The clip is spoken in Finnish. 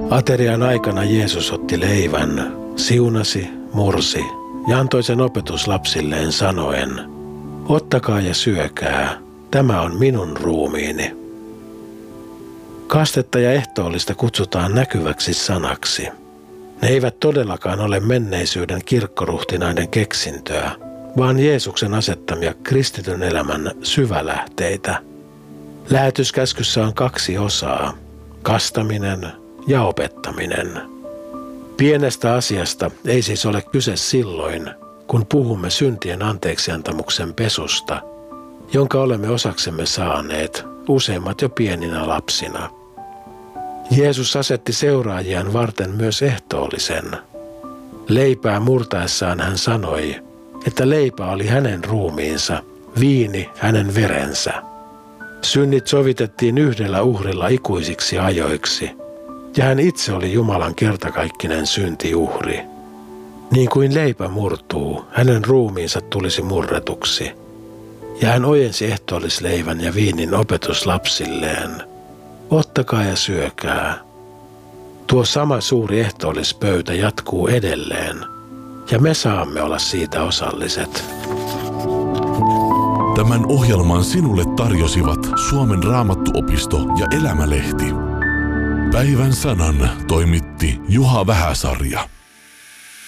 Aterian aikana Jeesus otti leivän, siunasi, mursi ja antoi sen opetuslapsilleen sanoen, ottakaa ja syökää, tämä on minun ruumiini. Kastetta ja ehtoollista kutsutaan näkyväksi sanaksi. Ne eivät todellakaan ole menneisyyden kirkkoruhtinaiden keksintöä, vaan Jeesuksen asettamia kristityn elämän syvälähteitä. Lähetyskäskyssä on 2 osaa, kastaminen ja opettaminen. Pienestä asiasta ei siis ole kyse silloin, kun puhumme syntien anteeksiantamuksen pesusta, jonka olemme osaksemme saaneet, useimmat jo pieninä lapsina. Jeesus asetti seuraajiaan varten myös ehtoollisen. Leipää murtaessaan hän sanoi, että leipä oli hänen ruumiinsa, viini hänen verensä. Synnit sovitettiin yhdellä uhrilla ikuisiksi ajoiksi, ja hän itse oli Jumalan kertakaikkinen syntiuhri. Niin kuin leipä murtuu, hänen ruumiinsa tulisi murretuksi, ja hän ojensi ehtoollisleivän ja viinin opetuslapsilleen. Ottakaa ja syökää. Tuo sama suuri ehtoollispöytä jatkuu edelleen, ja me saamme olla siitä osalliset. Tämän ohjelman sinulle tarjosivat Suomen Raamattuopisto ja Elämälehti. Päivän sanan toimitti Juha Vähäsarja.